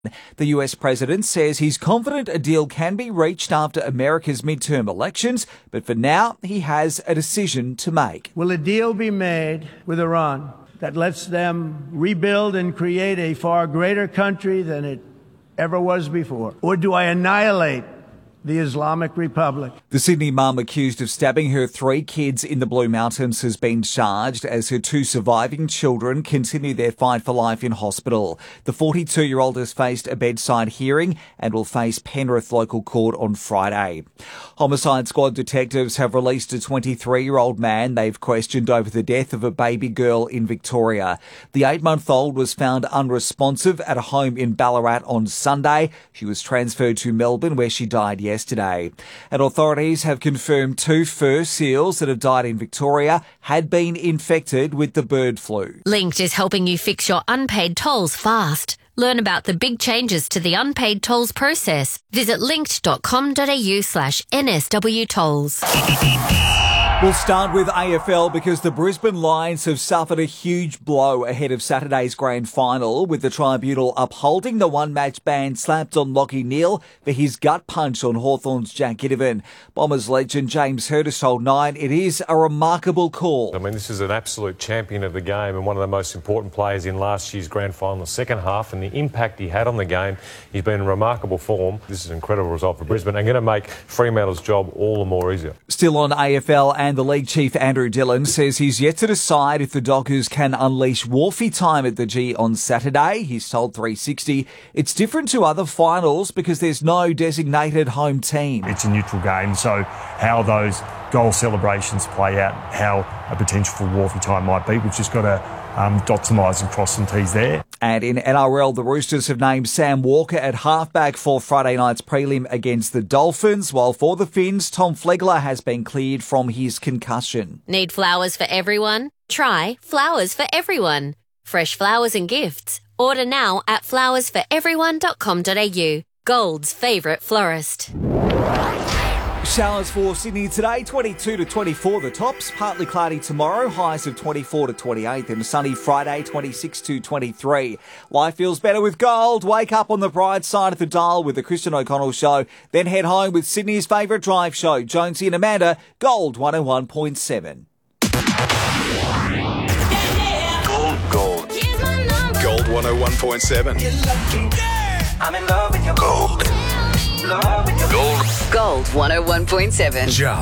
The US president says he's confident a deal can be reached after America's midterm elections, but for now he has a decision to make. Will a deal be made with Iran that lets them rebuild and create a far greater country than it ever was before? Or do I annihilate the Islamic Republic? The Sydney mum accused of stabbing her 3 kids in the Blue Mountains has been charged as her 2 surviving children continue their fight for life in hospital. The 42-year-old has faced a bedside hearing and will face Penrith local court on Friday. Homicide Squad detectives have released a 23-year-old man they've questioned over the death of a baby girl in Victoria. The 8-month-old was found unresponsive at a home in Ballarat on Sunday. She was transferred to Melbourne where she died yesterday. And authorities have confirmed 2 fur seals that have died in Victoria had been infected with the bird flu. Linked is helping you fix your unpaid tolls fast. Learn about the big changes to the unpaid tolls process. Visit linked.com.au/NSW tolls. We'll start with AFL because the Brisbane Lions have suffered a huge blow ahead of Saturday's grand final, with the tribunal upholding the one-match ban slapped on Lachie Neale for his gut punch on Hawthorn's Jack Ginnivan. Bombers legend James Hurtis told Nine it is a remarkable call. I mean, this is an absolute champion of the game and one of the most important players in last year's grand final, the second half, and the impact he had on the game. He's been in remarkable form. This is an incredible result for Brisbane and going to make Fremantle's job all the more easier. Still on AFL, and the league chief Andrew Dillon says he's yet to decide if the Dockers can unleash Wharfie time at the G on Saturday. He's told 360 it's different to other finals because there's no designated home team. It's a neutral game, so how those goal celebrations play out, how a potential for Wharfie time might be, we've just got to dot some I's and cross some T's there. And in NRL, the Roosters have named Sam Walker at halfback for Friday night's prelim against the Dolphins, while for the Finns, Tom Flegler has been cleared from his concussion. Need flowers for everyone? Try Flowers for Everyone. Fresh flowers and gifts. Order now at flowersforeveryone.com.au. Gold's favourite florist. Showers for Sydney today, 22 to 24 the tops, partly cloudy tomorrow, highs of 24 to 28, then sunny Friday, 26 to 23. Life feels better with gold. Wake up on the bright side of the dial with the Christian O'Connell Show, then head home with Sydney's favourite drive show, Jonesy and Amanda, Gold 101.7. Gold. Gold 101.7. I'm in love with your gold. Gold. Gold 101.7.